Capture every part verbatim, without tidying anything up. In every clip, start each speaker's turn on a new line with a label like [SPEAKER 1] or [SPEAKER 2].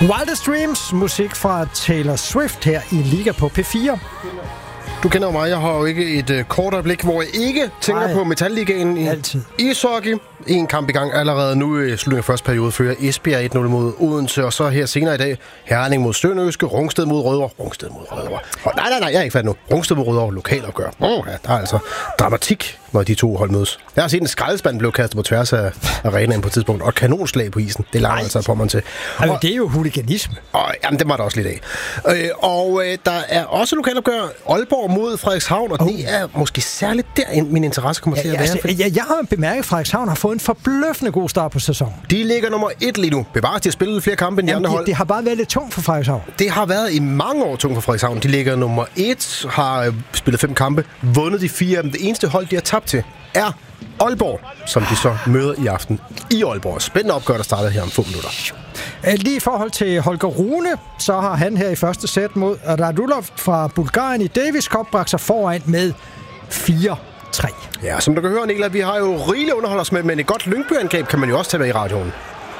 [SPEAKER 1] Wildest Dreams, musik fra Taylor Swift her i Liga på P fire.
[SPEAKER 2] Du kender jo mig, jeg har jo ikke et øh, kort øjeblik, hvor jeg ikke tænker Ej, på Metalligaen i
[SPEAKER 1] altid.
[SPEAKER 2] ishockey. En kamp i gang allerede nu i slutningen af første periode fører Esbjerg et nul mod Odense, og så her senere i dag Herning mod Sønderjyske, Rungsted mod Rødovre. Rungsted mod Rødovre. Oh, nej, nej, nej, jeg er ikke færdig nu. Rungsted mod Rødovre, lokalopgør. Åh, oh, ja, der er altså dramatik, når de to hold mødes. Jeg har set en skraldespand blev kastet på tværs af arenaen på et tidspunkt, og kanonslag på isen. Det lader altså på mig til.
[SPEAKER 1] Altså, det er jo huliganisme.
[SPEAKER 2] Og, jamen, det var der også lidt af. Øh, og øh, der er også lokalopgør Aalborg mod Frederikshavn, og oh. det er måske særligt der, min interesse kommer til
[SPEAKER 1] ja,
[SPEAKER 2] at være.
[SPEAKER 1] Altså,
[SPEAKER 2] fordi...
[SPEAKER 1] jeg, jeg har bemærket, at Frederikshavn har fået en forbløffende god start på sæsonen.
[SPEAKER 2] De ligger nummer et lige nu. Bevares, de har spillet flere kampe end de
[SPEAKER 1] Jamen,
[SPEAKER 2] andre
[SPEAKER 1] det,
[SPEAKER 2] hold.
[SPEAKER 1] Det har bare været lidt tungt for Frederikshavn.
[SPEAKER 2] Det har været i mange år tungt for Frederikshavn. De ligger nummer et, har spillet fem kampe, vundet de fire af dem. Det eneste hold, de har tabt til, er Aalborg, som de så møder i aften i Aalborg. Spændende opgør, der starter her om få minutter.
[SPEAKER 1] Lige i forhold til Holger Rune, så har han her i første sæt mod Radulov fra Bulgarien i Davis Cup bragt sig foran med fire tre.
[SPEAKER 2] Ja, som du kan høre, Niklas, vi har jo rigeligt underholdt med, men et godt Lyngby-angreb kan man jo også tage med i radioen.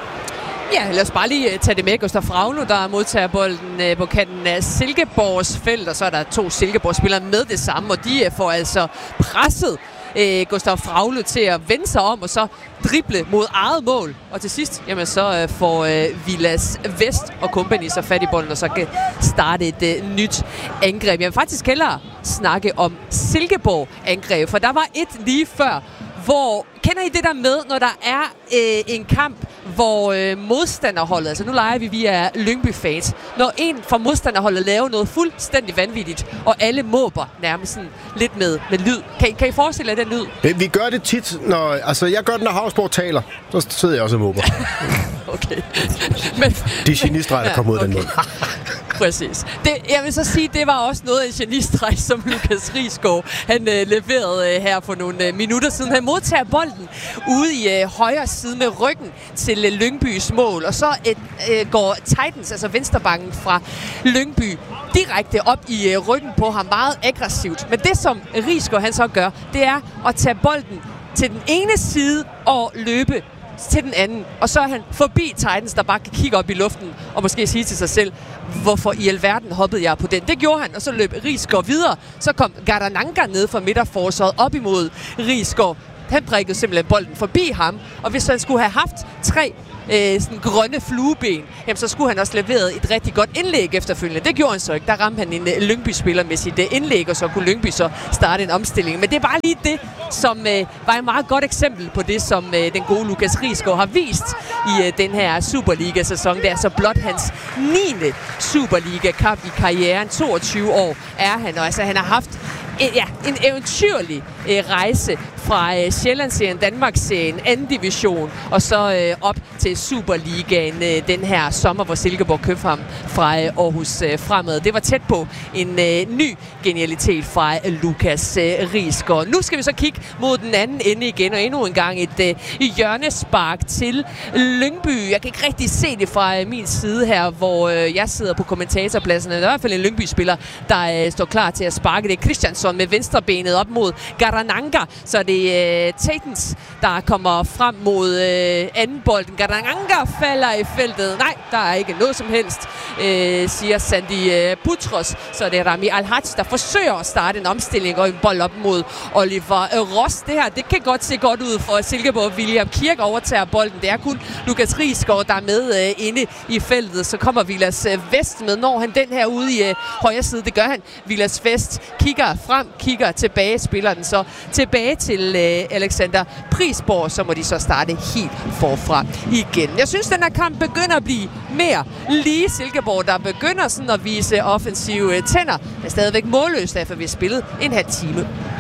[SPEAKER 3] Ja, lad os bare lige tage det med. Gustav Fraglo, der modtager bolden på kanten af Silkeborgs felt, og så er der to Silkeborg-spillere med det samme, og de får altså presset øh, Gustav Fraglo til at vende sig om og så drible mod eget mål. Og til sidst, jamen så øh, får øh, Vilas Vest og company så fat i bolden, og så kan starte et øh, nyt angreb. Jeg vil faktisk hellere snakke om Silkeborg-angreb, for der var et lige før, hvor, kender I det der med, når der er øh, en kamp, hvor øh, modstanderholdet, altså nu leger vi, vi er Lyngby-fans, når en fra modstanderholdet laver noget fuldstændig vanvittigt, og alle måber nærmest sådan lidt med, med lyd. Kan I, kan I forestille jer den lyd?
[SPEAKER 2] Vi, vi gør det tit, når, altså jeg gør det, når Havsborg taler, så sidder jeg også og måber.
[SPEAKER 3] Okay. Men,
[SPEAKER 2] de genistreger, der kommer ud af okay. den måde.
[SPEAKER 3] Præcis. Det, jeg vil så sige, det var også noget af en genistreg, som Lukas Risgaard, han øh, leverede øh, her for nogle øh, minutter siden. Han modtager bolden ude i øh, højre side med ryggen til øh, Lyngbys mål, og så et, øh, går Titans, altså venstrebakken fra Lyngby, direkte op i øh, ryggen på ham, meget aggressivt. Men det, som Risgaard han så gør, det er at tage bolden til den ene side og løbe til den anden. Og så er han forbi Titans, der bare kan kigge op i luften og måske sige til sig selv, hvorfor i alverden hoppede jeg på den. Det gjorde han, og så løb Risgaard videre. Så kom Gardananga ned fra midterforsvaret op imod Risgaard. Han prikkede simpelthen bolden forbi ham, og hvis han skulle have haft tre øh, sådan grønne flueben, jamen, så skulle han også leveret et rigtig godt indlæg efterfølgende. Det gjorde han så ikke. Der ramte han en uh, Lyngby-spiller med sit uh, indlæg, og så kunne Lyngby så starte en omstilling. Men det er bare lige det, som øh, var et meget godt eksempel på det, som øh, den gode Lukas Risgaard har vist i øh, den her Superliga-sæson. Det er så blot hans niende Superliga-kamp i karrieren. toogtyve år er han, og altså han har haft ja, en eventyrlig øh, rejse fra øh, Sjællandsserien, Danmarksserien, anden division, og så øh, op til Superligaen øh, den her sommer, hvor Silkeborg købte ham fra øh, Aarhus øh, fremad. Det var tæt på en øh, ny genialitet fra øh, Lukas øh, Risgaard. Nu skal vi så kigge mod den anden ende igen, og endnu en gang et øh, hjørnespark til Lyngby. Jeg kan ikke rigtig se det fra øh, min side her, hvor øh, jeg sidder på kommentatorpladsen. Der er i hvert fald en Lyngby-spiller, der øh, står klar til at sparke. Det er Christiansson med venstrebenet op mod Gardananga, så det er uh, Titans, der kommer frem mod uh, anden bolden. Gardananga falder i feltet. Nej, der er ikke noget som helst, uh, siger Sandy uh, Putros. Så det er Rami Al-Haj, der forsøger at starte en omstilling og en bold op mod Oliver uh, Ross. Det her, det kan godt se godt ud for Silkeborg. William Kirk overtager bolden. Det er kun Lukas Risgaard, der er med uh, inde i feltet. Så kommer Vilas uh, Vest med. Når han den her ude i uh, højre side, det gør han. Vilas Vest kigger frem, kigger tilbage, spiller den så tilbage til øh, Alexander Prisborg, så må de så starte helt forfra igen. Jeg synes, den her kamp begynder at blive mere lige Silkeborg, der begynder sådan at vise offensive tænder, men stadigvæk målløst, derfor vi har spillet en halv time.